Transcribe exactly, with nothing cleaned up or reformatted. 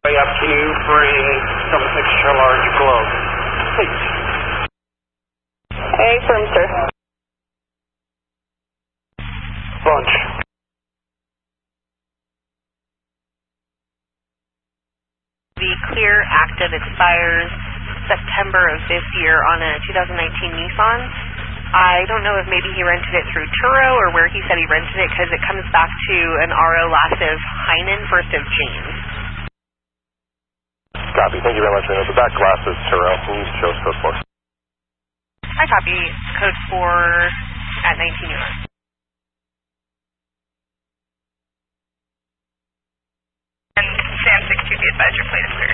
Up, can you bring some extra large gloves, please? Hey, firm, sir. Bunch. The clear active expires September of this year on a two thousand nineteen Nissan. I don't know if maybe he rented it through Turo or where he said he rented it, because it comes back to an R O last of Heinen, first of James. Copy. Thank you very much. The back glass is Turo. Can you show us code four? I copy. Code four at nineteen U S. And Sam six two, be advised your plate is clear.